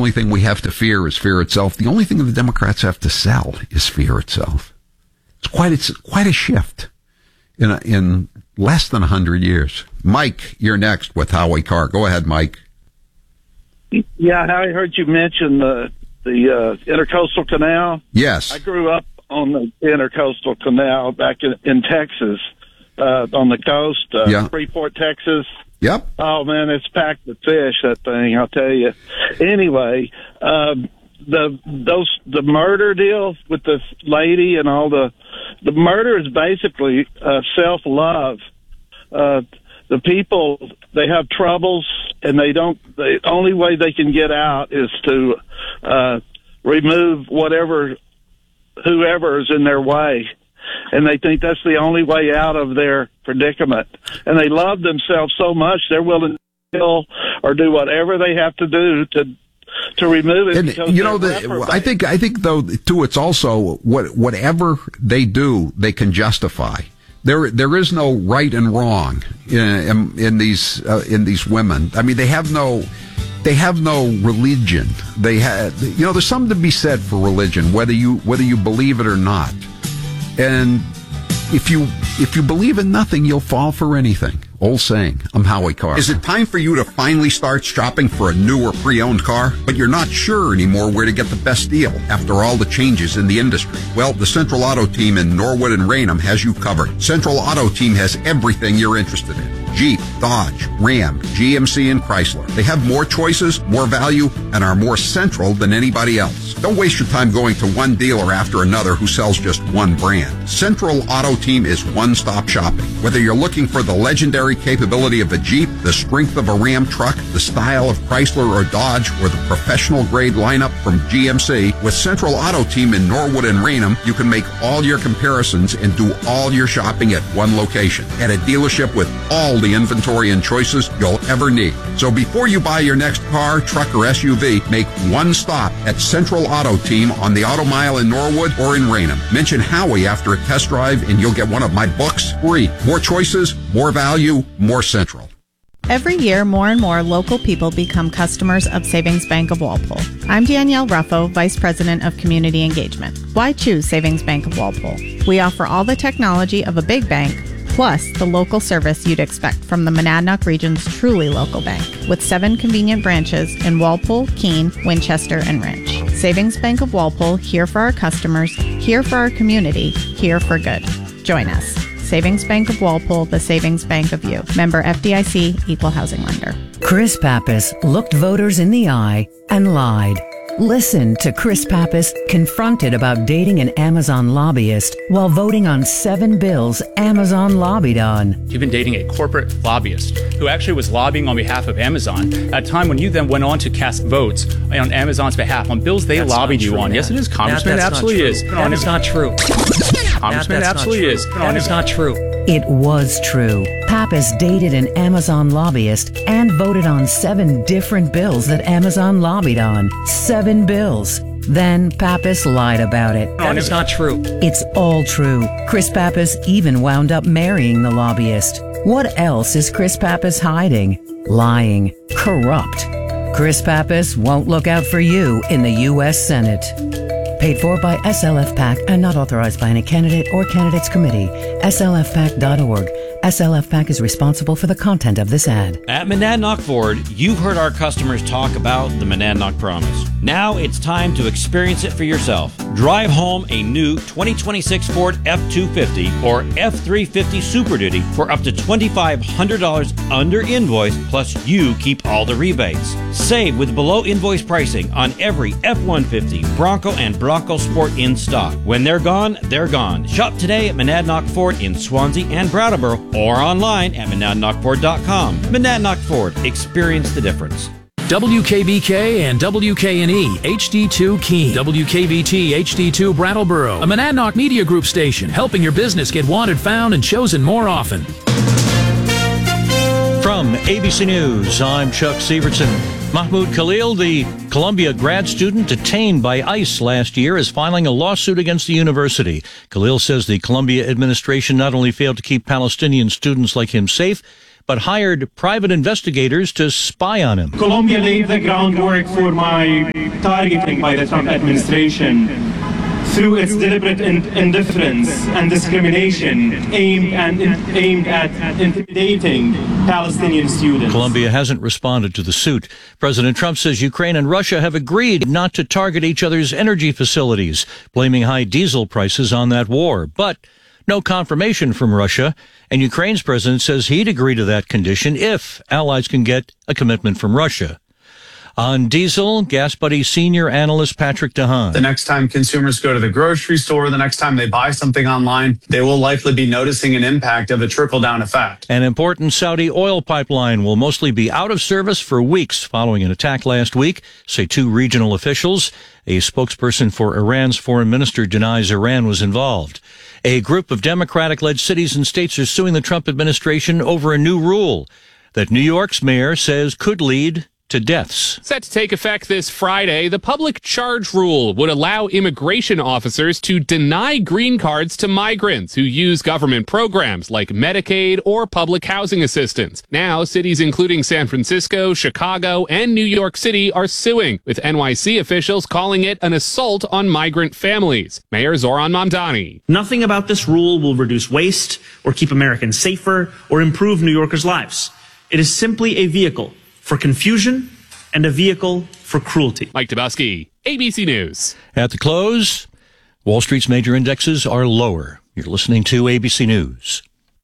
only thing we have to fear is fear itself. The only thing the Democrats have to sell is fear itself. It's quite a shift in less than 100 years. Mike, you're next with Howie Carr. Go ahead, Mike. Yeah, I heard you mention the Intercoastal Canal. Yes. I grew up on the Intercoastal Canal back in Texas, on the coast, Freeport, Texas. Yep. Oh, man, it's packed with fish, that thing, I'll tell you. Anyway, the murder deal with the lady and all the murder is basically self-love. The people, they have troubles, and the only way they can get out is to remove whoever is in their way. And they think that's the only way out of their predicament. And they love themselves so much, they're willing to kill or do whatever they have to do to remove it. And, you know, I think though, too, it's also whatever they do, they can justify. There is no right and wrong in these women. I mean, they have no religion. There's something to be said for religion, whether you believe it or not. And if you believe in nothing, you'll fall for anything. Old saying. I'm Howie Carr. Is it time for you to finally start shopping for a new or pre-owned car, but you're not sure anymore where to get the best deal after all the changes in the industry? Well, the Central Auto Team in Norwood and Raynham has you covered. Central Auto Team has everything you're interested in. Jeep, Dodge, Ram, GMC, and Chrysler. They have more choices, more value, and are more central than anybody else. Don't waste your time going to one dealer after another who sells just one brand. Central Auto Team is one-stop shopping. Whether you're looking for the legendary capability of a Jeep, the strength of a Ram truck, the style of Chrysler or Dodge, or the professional-grade lineup from GMC, with Central Auto Team in Norwood and Raynham, you can make all your comparisons and do all your shopping at one location, at a dealership with all the inventory and choices you'll ever need. So before you buy your next car, truck, or SUV, make one stop at Central Auto Team on the Auto Mile in Norwood or in Raynham. Mention Howie after a test drive and you'll get one of my books free. More choices, more value, more Central. Every year, more and more local people become customers of Savings Bank of Walpole. I'm Danielle Ruffo, Vice President of Community Engagement. Why choose Savings Bank of Walpole? We offer all the technology of a big bank, plus the local service you'd expect from the Monadnock region's truly local bank, with 7 convenient branches in Walpole, Keene, Winchester, and Rindge. Savings Bank of Walpole, here for our customers, here for our community, here for good. Join us. Savings Bank of Walpole, the savings bank of you. Member FDIC, Equal Housing Lender. Chris Pappas looked voters in the eye and lied. Listen to Chris Pappas confronted about dating an Amazon lobbyist while voting on 7 bills Amazon lobbied on. You've been dating a corporate lobbyist who actually was lobbying on behalf of Amazon at a time when you then went on to cast votes on Amazon's behalf on bills they lobbied you on. Yes, it is, Congressman. It absolutely is. That is not true. Congressman, it absolutely is. That is not true. It was true. Pappas dated an Amazon lobbyist and voted on 7 different bills that Amazon lobbied on. 7 bills. Then Pappas lied about it. That is not true. It's all true. Chris Pappas even wound up marrying the lobbyist. What else is Chris Pappas hiding? Lying. Corrupt. Chris Pappas won't look out for you in the U.S. Senate. Paid for by SLF PAC and not authorized by any candidate or candidates committee. SLFPAC.org. SLF PAC is responsible for the content of this ad. At Monadnock Ford, you've heard our customers talk about the Monadnock Promise. Now it's time to experience it for yourself. Drive home a new 2026 Ford F-250 or F-350 Super Duty for up to $2,500 under invoice, plus you keep all the rebates. Save with below invoice pricing on every F-150, Bronco, and Bronco Sport in stock. When they're gone, they're gone. Shop today at Monadnock Ford in Swansea and Brattleboro or online at monadnockford.com. Monadnock Ford. Experience the difference. WKBK and WKNE HD2 Keene, WKBT HD2 Brattleboro, a Monadnock Media Group station helping your business get wanted, found, and chosen more often. From ABC News, I'm Chuck Severson. Mahmoud Khalil, the Columbia grad student detained by ICE last year, is filing a lawsuit against the university. Khalil says the Columbia administration not only failed to keep Palestinian students like him safe, but hired private investigators to spy on him. Colombia laid the groundwork for my targeting by the Trump administration through its deliberate indifference and discrimination aimed at intimidating Palestinian students. Colombia hasn't responded to the suit. President Trump says Ukraine and Russia have agreed not to target each other's energy facilities, blaming high diesel prices on that war. But no confirmation from Russia, and Ukraine's president says he'd agree to that condition if allies can get a commitment from Russia. On diesel, Gas Buddy senior analyst Patrick DeHaan. The next time consumers go to the grocery store, the next time they buy something online, they will likely be noticing an impact of a trickle-down effect. An important Saudi oil pipeline will mostly be out of service for weeks following an attack last week, say two regional officials. A spokesperson for Iran's foreign minister denies Iran was involved. A group of Democratic-led cities and states are suing the Trump administration over a new rule that New York's mayor says could lead to deaths. Set to take effect this Friday, the public charge rule would allow immigration officers to deny green cards to migrants who use government programs like Medicaid or public housing assistance. Now, cities including San Francisco, Chicago, and New York City are suing, with NYC officials calling it an assault on migrant families. Mayor Zoran Mamdani. Nothing about this rule will reduce waste or keep Americans safer or improve New Yorkers' lives. It is simply a vehicle for confusion and a vehicle for cruelty. Mike Tabowski, ABC News. At the close, Wall Street's major indexes are lower. You're listening to ABC News.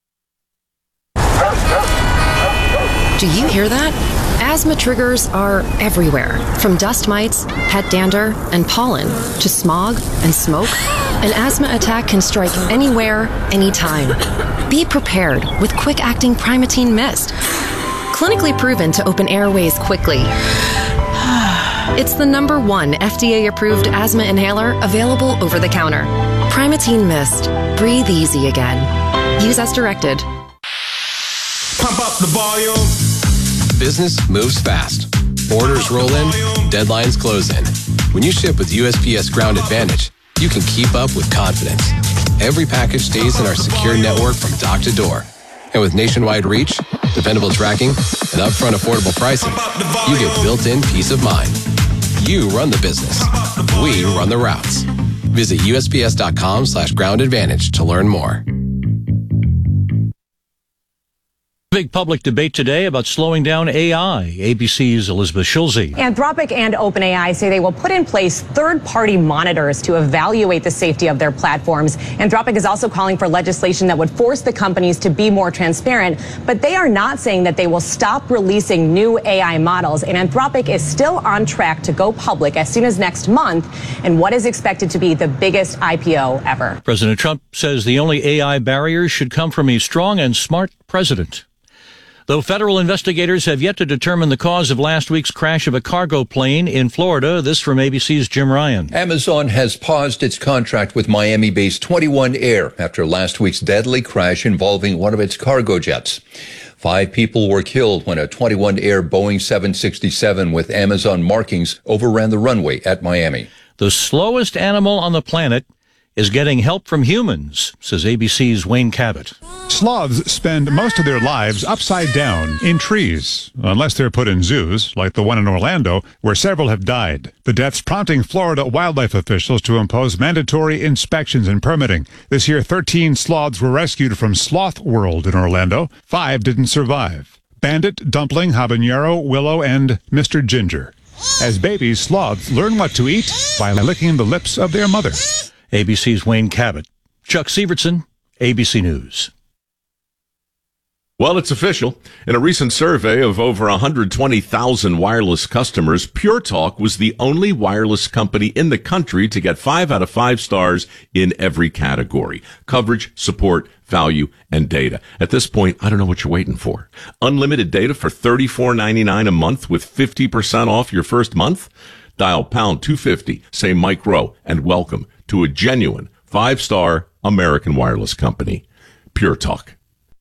Do you hear that? Asthma triggers are everywhere, from dust mites, pet dander, and pollen, to smog and smoke. An asthma attack can strike anywhere, anytime. Be prepared with quick-acting Primatene Mist. Clinically proven to open airways quickly. It's the #1 FDA-approved asthma inhaler available over the counter. Primatene Mist. Breathe easy again. Use as directed. Pump up the volume. Business moves fast. Orders roll in, deadlines close in. When you ship with USPS Ground Advantage, you can keep up with confidence. Every package stays in our secure network from dock to door. And with nationwide reach, dependable tracking, and upfront affordable pricing, you get built-in peace of mind. You run the business. We run the routes. Visit USPS.com/Ground Advantage to learn more. Big public debate today about slowing down AI. ABC's Elizabeth Schulze. Anthropic and OpenAI say they will put in place third-party monitors to evaluate the safety of their platforms. Anthropic is also calling for legislation that would force the companies to be more transparent, but they are not saying that they will stop releasing new AI models. And Anthropic is still on track to go public as soon as next month in what is expected to be the biggest IPO ever. President Trump says the only AI barriers should come from a strong and smart president. Though federal investigators have yet to determine the cause of last week's crash of a cargo plane in Florida, this from ABC's Jim Ryan. Amazon has paused its contract with Miami-based 21 Air after last week's deadly crash involving one of its cargo jets. 5 people were killed when a 21 Air Boeing 767 with Amazon markings overran the runway at Miami. The slowest animal on the planet is getting help from humans, says ABC's Wayne Cabot. Sloths spend most of their lives upside down in trees, unless they're put in zoos, like the one in Orlando, where several have died. The deaths prompting Florida wildlife officials to impose mandatory inspections and permitting. This year, 13 sloths were rescued from Sloth World in Orlando. 5 didn't survive. Bandit, Dumpling, Habanero, Willow, and Mr. Ginger. As babies, sloths learn what to eat by licking the lips of their mother. ABC's Wayne Cabot. Chuck Severson, ABC News. Well, it's official. In a recent survey of over 120,000 wireless customers, Pure Talk was the only wireless company in the country to get 5 out of 5 stars in every category: coverage, support, value, and data. At this point, I don't know what you're waiting for. Unlimited data for $34.99 a month with 50% off your first month? Dial pound 250, say Mike Rowe, and welcome to a genuine 5-star American wireless company. Pure Talk.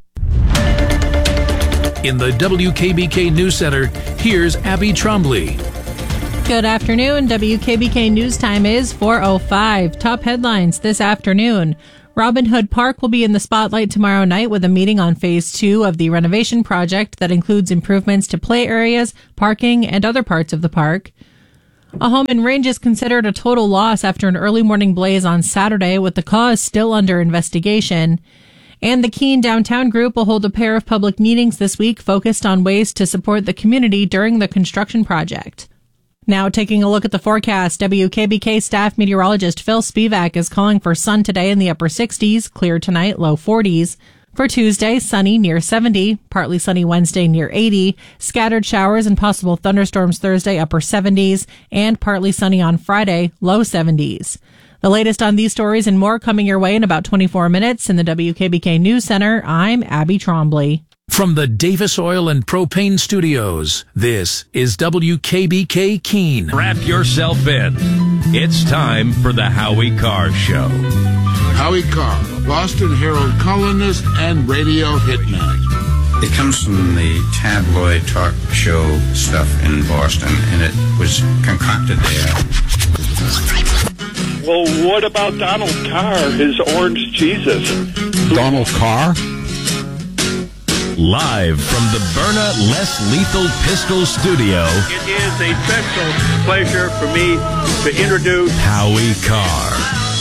In the WKBK News Center, here's Abby Trombley. Good afternoon. WKBK News Time is 4:05. Top headlines this afternoon. Robin Hood Park will be in the spotlight tomorrow night with a meeting on Phase 2 of the renovation project that includes improvements to play areas, parking, and other parts of the park. A home in Ringe is considered a total loss after an early morning blaze on Saturday, with the cause still under investigation. And the Keene Downtown Group will hold a pair of public meetings this week focused on ways to support the community during the construction project. Now, taking a look at the forecast, WKBK staff meteorologist Phil Spivak is calling for sun today in the upper 60s, clear tonight, low 40s. For Tuesday, sunny near 70, partly sunny Wednesday near 80, scattered showers and possible thunderstorms Thursday, upper 70s, and partly sunny on Friday, low 70s. The latest on these stories and more coming your way in about 24 minutes in the WKBK News Center. I'm Abby Trombley. From the Davis Oil and Propane Studios, this is WKBK Keene. Wrap yourself in. It's time for the Howie Carr Show. Howie Carr, Boston Herald columnist and radio hitman. It comes from the tabloid talk show stuff in Boston, and it was concocted there. Well, what about Donald Carr, his orange Jesus? Donald Carr? Live from the Byrna Less Lethal Pistol Studio. It is a special pleasure for me to introduce Howie Carr.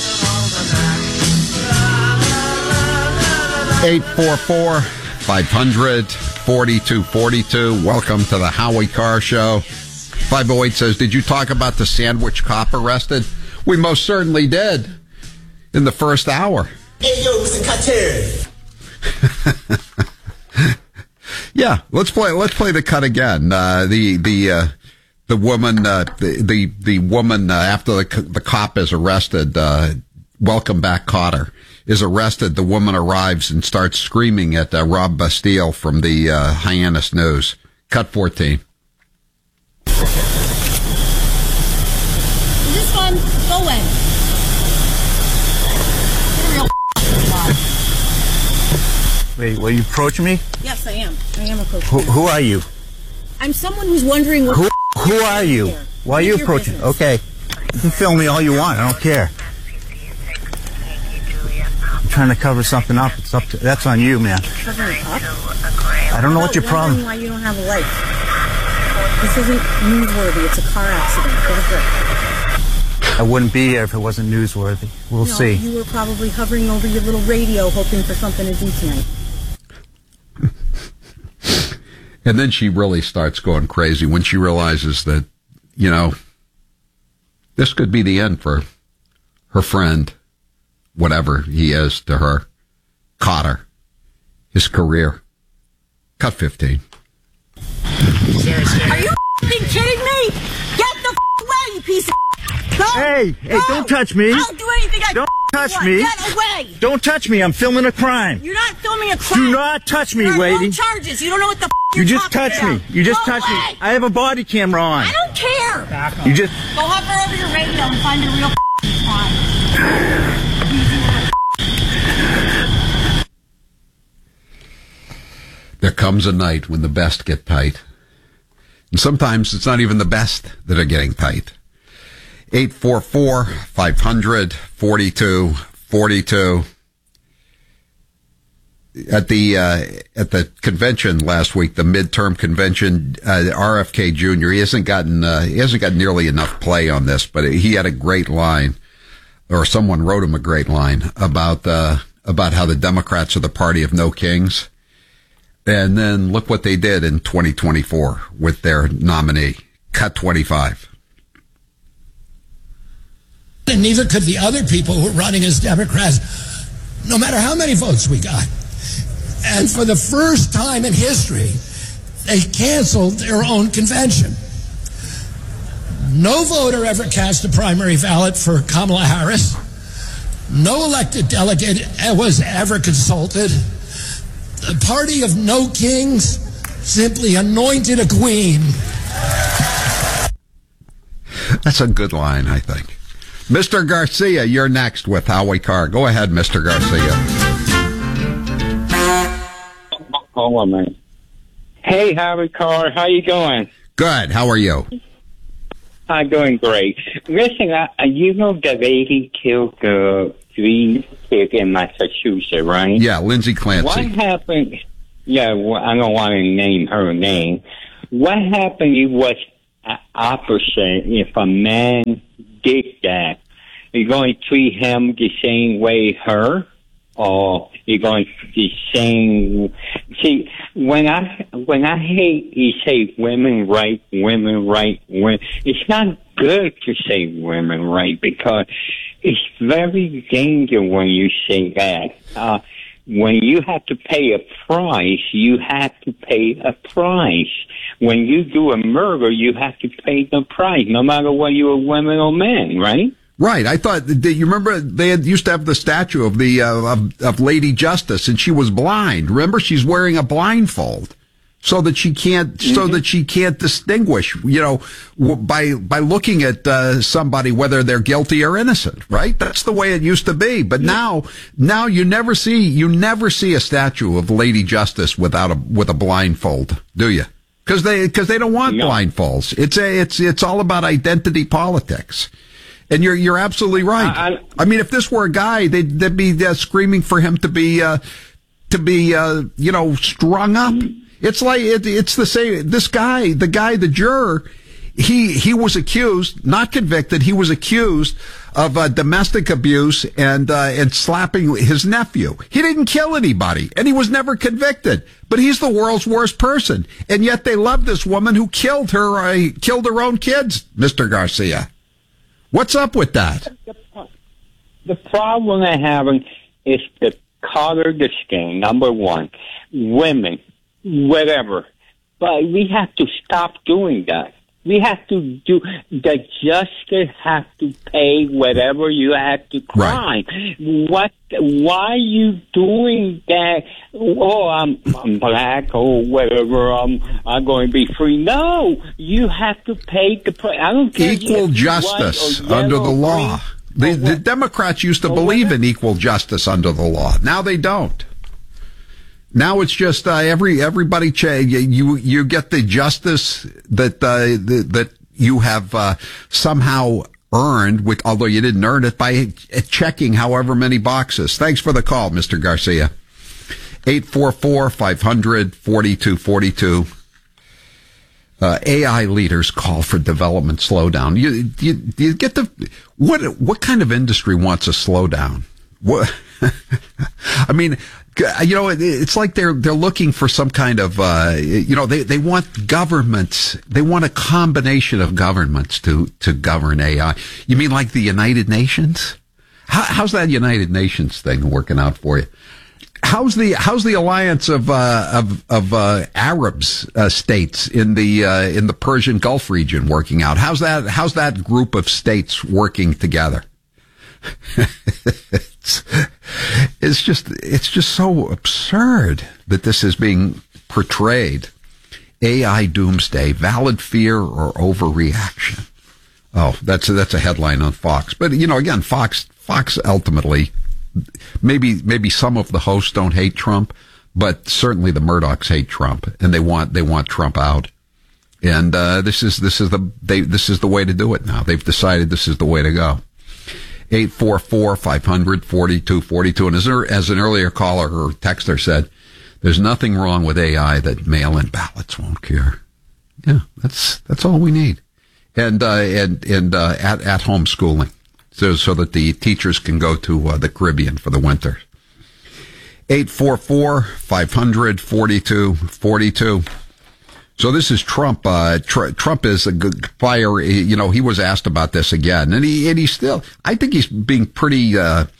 844-500-4242. Welcome to the Howie Carr Show. 508 says, did you talk about the sandwich cop arrested? We most certainly did in the first hour. Hey, yo, Mr. Carter. Yeah, let's play the cut again. The woman, the woman after the cop is arrested. Welcome back, Cotter is arrested. The woman arrives and starts screaming at Rob Bastille from the Hyannis News. Cut 14. Is this fun? Go in. Wait, will you approach me? Yes, I am. I am approaching. Who are you? I'm someone who's wondering what. Who are you? Why are you approaching? Business. Okay, you can film me all you want. I don't care. I'm trying to cover something up. It's up to, that's on you, man. Covering up? I don't know what your problem. Why you don't have a light? This isn't newsworthy. It's a car accident. Go to grip. I wouldn't be here if it wasn't newsworthy. We'll see. You were probably hovering over your little radio, hoping for something to do tonight. And then she really starts going crazy when she realizes that, you know, this could be the end for her friend, whatever he is to her, Cotter, his career. Cut 15. Seriously. Are you f***ing kidding me? Get the away, you piece of Go! Hey, Go! Don't touch me. I'll do anything I Don't touch me. Get away! Don't touch me. I'm filming a crime. You're not filming a crime. Do not touch me, You're lady. on charges. You don't know what the You you're just talking touched about. me. You just Go touched me. away. I have a body camera on. I don't care. You just. Go hover over your radio and find a real crime. There comes a night when the best get tight. And sometimes it's not even the best that are getting tight. 844-500-4242. At the convention last week, the midterm convention, RFK Jr. He hasn't gotten nearly enough play on this, but he had a great line, or someone wrote him a great line about how the Democrats are the party of no kings. And then look what they did in 2024 with their nominee. Cut 25. And neither could the other people who were running as Democrats, no matter how many votes we got. And for the first time in history, they canceled their own convention. No voter ever cast a primary ballot for Kamala Harris. No elected delegate was ever consulted. The party of no kings simply anointed a queen. That's a good line, I think. Mr. Garcia, you're next with Howie Carr. Go ahead, Mr. Garcia. Hold on, man. Hey, Howie Carr, how you going? Good. How are you? I'm doing great. Listen, you know the lady killed the 3 kids in Massachusetts, right? Yeah, Lindsay Clancy. What happened? Yeah, well, I don't want to name her name. What happened? It was opposite. If a man did that, you're going to treat him the same way her, or you're going to the same. See, when I hate you say women right, it's not good to say women right because it's very dangerous when you say that. When you have to pay a price, you have to pay a price. When you do a murder, you have to pay the price, no matter whether you're a woman or man, right? Right. I thought you remember they used to have the statue of the of Lady Justice, and she was blind. Remember, she's wearing a blindfold so that she can't distinguish. By looking at somebody whether they're guilty or innocent. Right. That's the way it used to be. But now you never see a statue of Lady Justice with a blindfold, do you? Because they don't want blindfolds. It's all about identity politics. And you're absolutely right. I mean, if this were a guy, they'd be screaming for him to be strung up. It's like it's the same. This guy, the juror, he was accused, not convicted. He was accused of domestic abuse and slapping his nephew. He didn't kill anybody, and he was never convicted. But he's the world's worst person, and yet they love this woman who killed her own kids, Mr. Garcia. What's up with that? The problem they're having is the color of the skin, number one. Women, whatever. But we have to stop doing that. We have to do, the justice have to pay whatever you have to crime. Right. Why are you doing that? Oh, I'm black or whatever. I'm going to be free. No, you have to pay the price. I don't care. Equal justice under the law. The Democrats used to believe in equal justice under the law. Now they don't. Now it's just everybody. You get the justice that you have somehow earned, although you didn't earn it by checking however many boxes. Thanks for the call, Mr. Garcia. 844-500-4242. AI leaders call for development slowdown. You get what kind of industry wants a slowdown? What? I mean, it's like they're looking for some kind of, they want governments. They want a combination of governments to govern AI. You mean like the United Nations? How's that United Nations thing working out for you? How's the alliance of Arabs states in the Persian Gulf region working out? How's that group of states working together? It's just so absurd that this is being portrayed. AI doomsday, valid fear or overreaction. Oh, that's a headline on Fox. But again, Fox ultimately, maybe some of the hosts don't hate Trump, but certainly the Murdochs hate Trump, and they want Trump out. And this is the way to do it now. They've decided this is the way to go. 844-500-4242. And as an earlier caller or texter said, there's nothing wrong with AI that mail-in ballots won't cure. Yeah, that's all we need. And at home schooling, so that the teachers can go to the Caribbean for the winter. 844-500-4242. So this is Trump. Trump is a good fire. He was asked about this again, and he's still. I think he's being pretty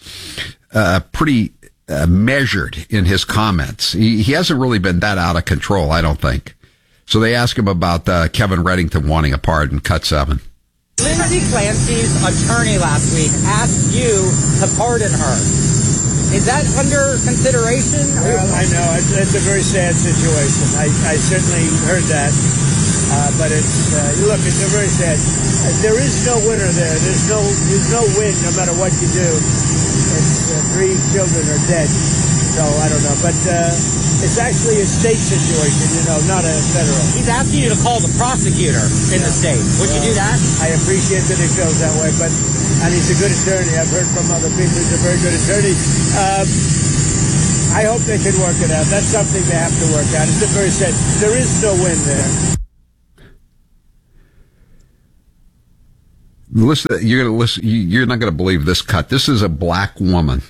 measured in his comments. He hasn't really been that out of control, I don't think. So they asked him about Kevin Reddington wanting a pardon. Cut 7. Lindsay Clancy's attorney last week asked you to pardon her. Is that under consideration? Well, I know. It's a very sad situation. I certainly heard that. But it's a very sad. There is no winner there. There's no win no matter what you do. 3 children are dead. So I don't know. But it's actually a state situation, not a federal. He's asking you to call the prosecutor in the state. Would you do that? I appreciate that he feels that way, and he's a good attorney. I've heard from other people he's a very good attorney. I hope they can work it out. That's something they have to work out. It's a very sad. There is no win there. Listen, you're not going to believe this cut. This is a black woman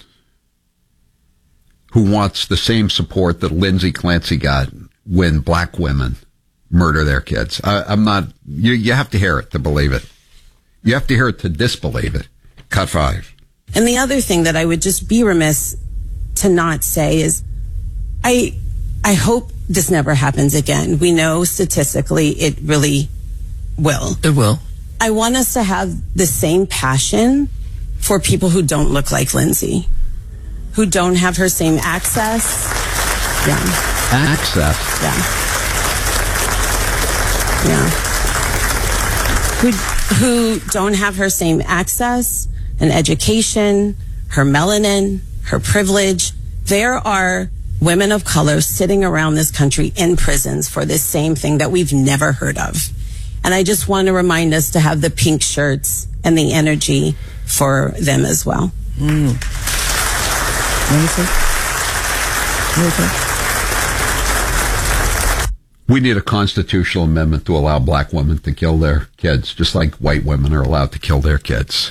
who wants the same support that Lindsay Clancy got when black women murder their kids. I'm not. You have to hear it to believe it. You have to hear it to disbelieve it. Cut 5. And the other thing that I would just be remiss to not say is, I hope this never happens again. We know statistically it really will. It will. I want us to have the same passion for people who don't look like Lindsay, who don't have her same access. Yeah. Access? Yeah. Who don't have her same access and education, her melanin, her privilege. There are women of color sitting around this country in prisons for this same thing that we've never heard of. And I just want to remind us to have the pink shirts and the energy for them as well. We need a constitutional amendment to allow black women to kill their kids, just like white women are allowed to kill their kids.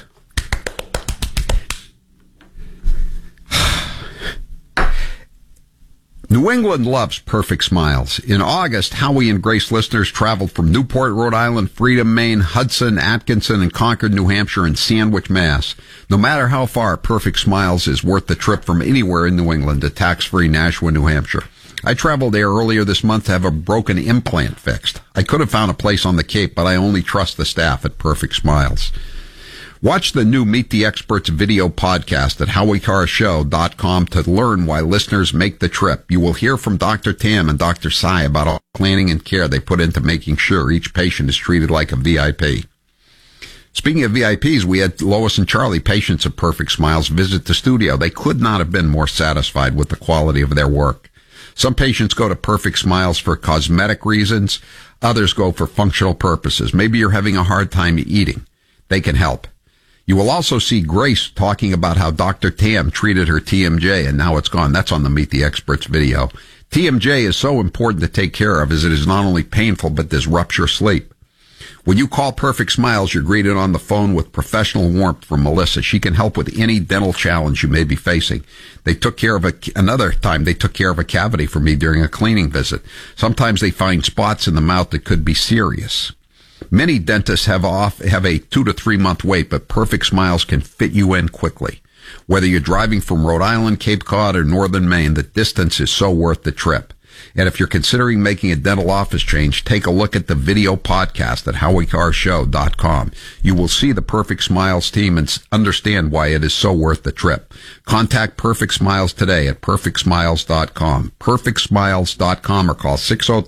New England loves perfect smiles. In August, Howie and Grace listeners traveled from Newport, Rhode Island, Freedom, Maine, Hudson, Atkinson, and Concord, New Hampshire, and Sandwich, Mass. No matter how far, Perfect Smiles is worth the trip from anywhere in New England to tax-free Nashua, New Hampshire. I traveled there earlier this month to have a broken implant fixed. I could have found a place on the Cape, but I only trust the staff at Perfect Smiles. Watch the new Meet the Experts video podcast at HowieCarrShow.com to learn why listeners make the trip. You will hear from Dr. Tam and Dr. Sai about all the planning and care they put into making sure each patient is treated like a VIP. Speaking of VIPs, we had Lois and Charlie, patients of Perfect Smiles, visit the studio. They could not have been more satisfied with the quality of their work. Some patients go to Perfect Smiles for cosmetic reasons. Others go for functional purposes. Maybe you're having a hard time eating. They can help. You will also see Grace talking about how Dr. Tam treated her TMJ, and now it's gone. That's on the Meet the Experts video. TMJ is so important to take care of as it is not only painful, but disrupts your sleep. When you call Perfect Smiles, you're greeted on the phone with professional warmth from Melissa. She can help with any dental challenge you may be facing. They took care of another time they took care of a cavity for me during a cleaning visit. Sometimes they find spots in the mouth that could be serious. Many dentists have a 2 to 3 month wait, but Perfect Smiles can fit you in quickly. Whether you're driving from Rhode Island, Cape Cod, or northern Maine, the distance is so worth the trip. And if you're considering making a dental office change, take a look at the video podcast at HowieCarrShow.com. You will see the Perfect Smiles team and understand why it is so worth the trip. Contact Perfect Smiles today at PerfectSmiles.com. PerfectSmiles.com or call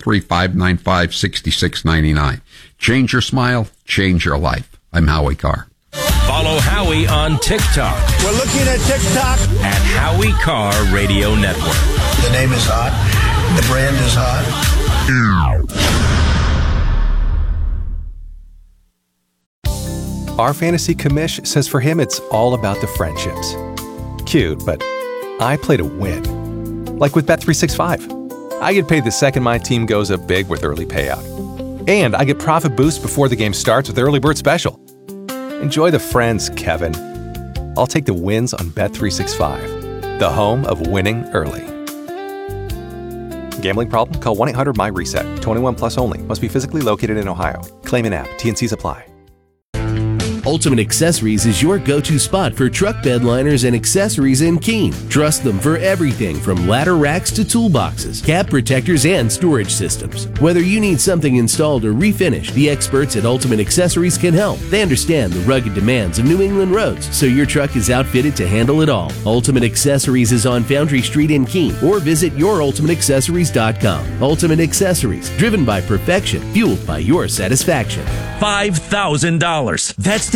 603-595-6699. Change your smile, change your life. I'm Howie Carr. Follow Howie on TikTok. We're looking at TikTok at Howie Carr Radio Network. The name is hot. The brand is hot. Our fantasy commish says for him it's all about the friendships. Cute, but I play to win. Like with Bet365. I get paid the second my team goes up big with early payout. And I get profit boost before the game starts with Early Bird Special. Enjoy the friends, Kevin. I'll take the wins on Bet365, the home of winning early. Gambling problem? Call 1-800-MY-RESET. 21 plus only. Must be physically located in Ohio. Claim in app. T&Cs apply. Ultimate Accessories is your go-to spot for truck bed liners and accessories in Keene. Trust them for everything from ladder racks to toolboxes, cab protectors, and storage systems. Whether you need something installed or refinished, the experts at Ultimate Accessories can help. They understand the rugged demands of New England roads, so your truck is outfitted to handle it all. Ultimate Accessories is on Foundry Street in Keene, or visit yourultimateaccessories.com. Ultimate Accessories, driven by perfection, fueled by your satisfaction. $5,000. That's the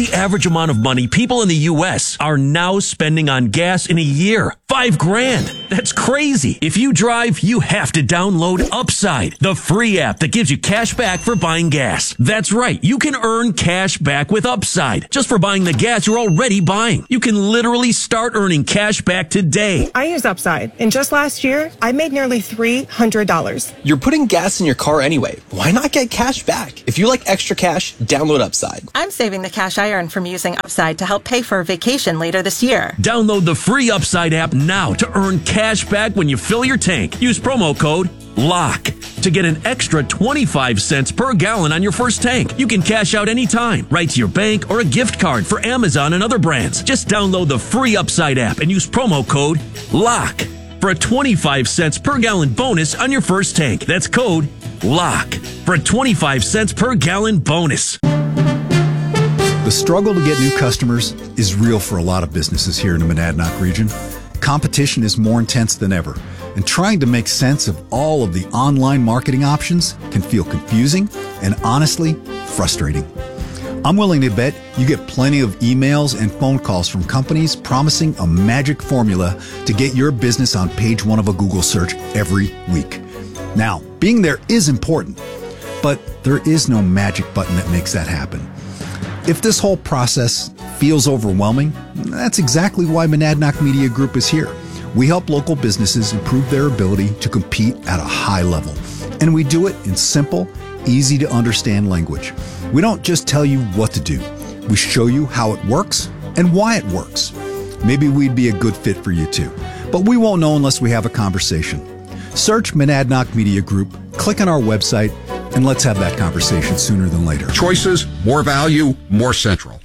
the average amount of money people in the U.S. are now spending on gas in a year? $5,000. That's crazy. If you drive, you have to download Upside, the free app that gives you cash back for buying gas. That's right. You can earn cash back with Upside just for buying the gas you're already buying. You can literally start earning cash back today. I use Upside, and just last year, I made nearly $300. You're putting gas in your car anyway. Why not get cash back? If you like extra cash, download Upside. I'm saving the cash I earn from using Upside to help pay for a vacation later this year. Download the free Upside app now to earn cash back when you fill your tank. Use promo code LOCK to get an extra 25 cents per gallon on your first tank. You can cash out anytime, right to your bank or a gift card for Amazon and other brands. Just download the free Upside app and use promo code LOCK for a 25 cents per gallon bonus on your first tank. That's code LOCK for a 25 cents per gallon bonus. The struggle to get new customers is real for a lot of businesses here in the Monadnock region. Competition is more intense than ever, and trying to make sense of all of the online marketing options can feel confusing and honestly frustrating. I'm willing to bet you get plenty of emails and phone calls from companies promising a magic formula to get your business on page 1 of a Google search every week. Now, being there is important, but there is no magic button that makes that happen. If this whole process feels overwhelming, that's exactly why Monadnock Media Group is here. We help local businesses improve their ability to compete at a high level. And we do it in simple, easy to understand language. We don't just tell you what to do. We show you how it works and why it works. Maybe we'd be a good fit for you too, but we won't know unless we have a conversation. Search Monadnock Media Group, click on our website, and let's have that conversation sooner than later. Choices, more value, more central.